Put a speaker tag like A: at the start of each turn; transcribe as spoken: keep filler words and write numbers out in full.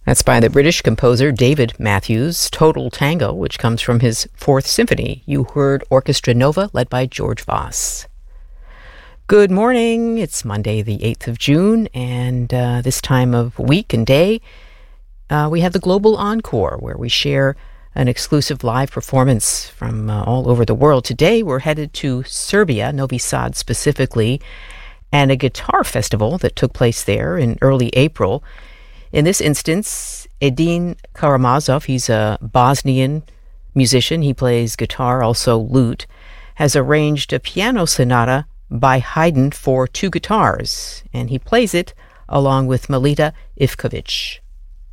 A: That's by the British composer David Matthews, Total Tango, which comes from his Fourth Symphony. You heard Orchestra Nova, led by George Voss. Good morning. It's Monday, the eighth of June, and uh, this time of week and day, uh, we have the Global Encore, where we share an exclusive live performance from uh, all over the world. Today, we're headed to Serbia, Novi Sad specifically, and a guitar festival that took place there in early April. In this instance, Edin Karamazov, he's a Bosnian musician. He plays guitar, also lute, has arranged a piano sonata by Haydn for two guitars, and he plays it along with Melita Ivkovic.